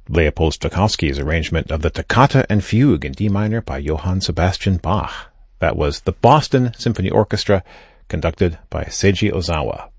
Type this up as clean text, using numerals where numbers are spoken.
Leopold Stokowski's arrangement of the Toccata and Fugue in D minor by Johann Sebastian Bach. That was the Boston Symphony Orchestra, conducted by Seiji Ozawa.